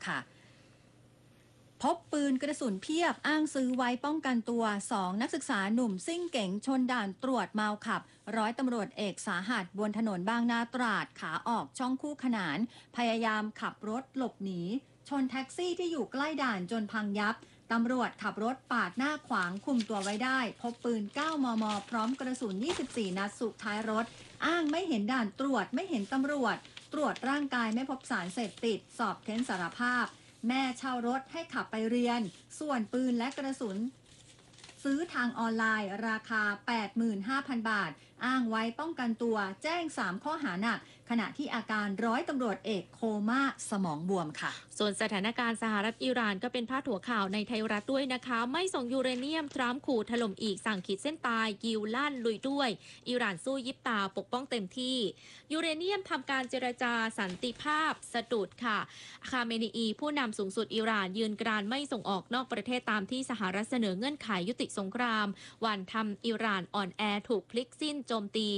ค่ะพบปืนกระสุนเพียบอ้างซื้อไว้ป้องกันตัว2นักศึกษาหนุ่มซิ่งเก๋งชนด่านตรวจเมาขับร้อยตำรวจเอกสาหัสบนถนนบางนาตราดขาออกช่องคู่ขนานพยายามขับรถหลบหนีชนแท็กซี่ที่อยู่ใกล้ด่านจนพังยับตำรวจขับรถปาดหน้าขวางคุมตัวไว้ได้พบปืน 9 มม พร้อมกระสุน 24 นัดสุดท้ายรถอ้างไม่เห็นด่านตรวจไม่เห็นตำรวจตรวจร่างกายไม่พบสารเสพติดสอบเค้นสารภาพแม่เช่ารถให้ขับไปเรียนส่วนปืนและกระสุนซื้อทางออนไลน์ราคา 85,000 บาทอ้างไว้ป้องกันตัวแจ้ง3ข้อหาหนักขณะที่อาการร้อยตำรวจเอกโคม่าสมองบวมค่ะส่วนสถานการณ์สหรัฐอิหร่านก็เป็นพาดหัวข่าวในไทยรัฐด้วยนะคะไม่ส่งยูเรเนียมทรัมป์ขู่ถล่มอีกสั่งขีดเส้นตายยิวลั่นลุยด้วยอิหร่านสู้ยิบตาปกป้องเต็มที่ยูเรเนียมทำการเจรจาสันติภาพสะดุดค่ะคาเมนีอีผู้นำสูงสุดอิหร่านยืนกรานไม่ส่งออกนอกประเทศตามที่สหรัฐเสนอเงื่อนไขยุติสงครามวันทำอิหร่านอ่อนแอถูกพลิกสิ้นโจมตี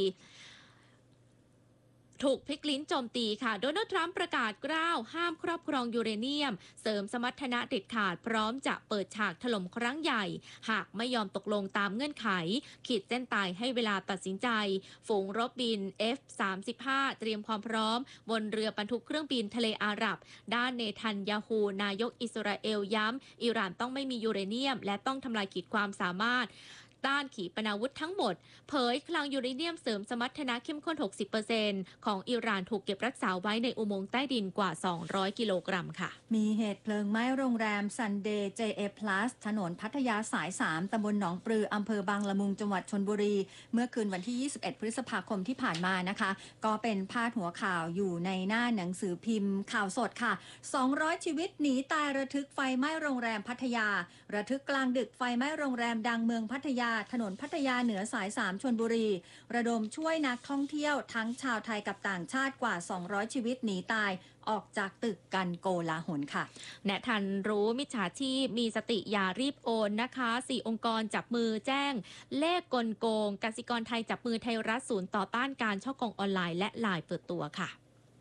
ถูกพลิกลิ้นโจมตีค่ะโดนัลด์ทรัมป์ประกาศกล้าวห้ามครอบครองยูเรเนียมเสริมสมรรถนะเด็ดขาดพร้อมจะเปิดฉากถล่มครั้งใหญ่หากไม่ยอมตกลงตามเงื่อนไขขีดเส้นตายให้เวลาตัดสินใจฝูงรบบิน F-35 เตรียมความพร้อมบนเรือบรรทุกเครื่องบินทะเลอาหรับด้านเนทันยาฮูนายกอิสราเอลย้ำอิหร่านต้องไม่มียูเรเนียมและต้องทำลายขีดความสามารถด้านขีปนาวุธทั้งหมดเผยคลังยูเรเนียมเสริมสมรรถนะเข้มข้น 60% ของอิหร่านถูกเก็บรักษาไว้ในอุโมงค์ใต้ดินกว่า 200 กิโลกรัมค่ะมีเหตุเพลิงไหม้โรงแรม Sunday JA Plus ถนนพัทยาสาย 3 ตำบลหนองปลืออำเภอบางละมุงจังหวัดชลบุรีเมื่อคืนวันที่ 21 พฤษภาคมที่ผ่านมานะคะก็เป็นพาดหัวข่าวอยู่ในหน้าหนังสือพิมพ์ข่าวสดค่ะ200ชีวิตหนีตายระทึกไฟไหม้โรงแรมพัทยาระทึกกลางดึกไฟไหม้โรงแรมดังเมืองพัทยาถนนพัทยาเหนือสาย 3 ชลบุรีระดมช่วยนักท่องเที่ยวทั้งชาวไทยกับต่างชาติกว่า200ชีวิตหนีตายออกจากตึกกันโกลาหลค่ะแนะทันรู้มิจฉาชีพมีสติอย่ารีบโอนนะคะ4องค์กรจับมือแจ้งเลขกลโกงกสิกรไทยจับมือไทยรัฐศูนย์ต่อต้านการฉ้อโกงออนไลน์และไลน์เปิดตัวค่ะ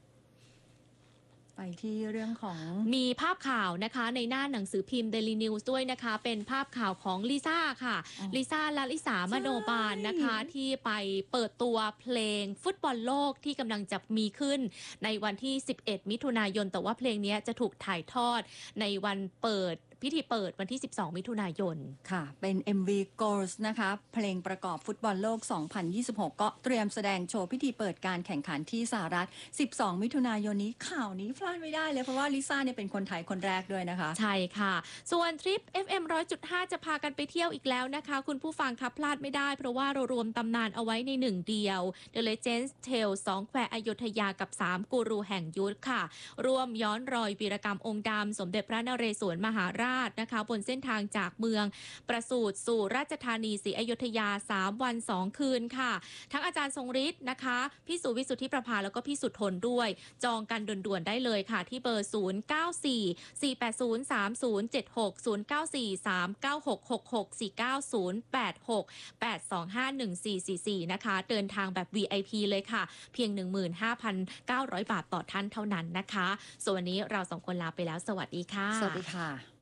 ไปที่เรื่องของมีภาพข่าวนะคะในหน้าหนังสือพิมพ์ Daily News ด้วยนะคะเป็นภาพข่าวของลิซ่าค่ะลิซ่าและลิสามโนบาลนะคะที่ไปเปิดตัวเพลงฟุตบอลโลกที่กำลังจะมีขึ้นในวันที่11มิถุนายนแต่ว่าเพลงนี้จะถูกถ่ายทอดในวันพิธีเปิดวันที่12มิถุนายนค่ะเป็น MV Goals นะคะเพลงประกอบฟุตบอลโลก2026ก็เตรียมแสดงโชว์พิธีเปิดการแข่งขันที่สหรัฐ12มิถุนายนนี้ข่าวนี้พลาดไม่ได้เลยเพราะว่าลิซ่าเนี่ยเป็นคนไทยคนแรกด้วยนะคะใช่ค่ะส่วนทริป FM 100.5 จะพากันไปเที่ยวอีกแล้วนะคะคุณผู้ฟังครับพลาดไม่ได้เพราะว่าเรารวมตำนานเอาไว้ในหนึ่งเดียว The Legends Tales 2 แควอยุธยากับ3กูรูแห่งยุทธค่ะร่วมย้อนรอยวีรกรรมองค์ดำสมเด็จพระนเรศวรมหาราชนะคะบนเส้นทางจากเมืองประสูติสู่ราชธานีศรีอยุธยา3วัน2คืนค่ะทั้งอาจารย์ทรงฤทธิ์นะคะพี่สุวิสุทธิประภาแล้วก็พี่สุทนด้วยจองกันด่วนๆได้เลยค่ะที่เบอร์ 094480307669490868251444 นะคะเดินทางแบบ VIP เลยค่ะเพียง 15,900 บาทต่อท่านเท่านั้นนะคะส่วนวันนี้เรา2คนลาไปแล้วสวัสดีค่ะสวัสดีค่ะ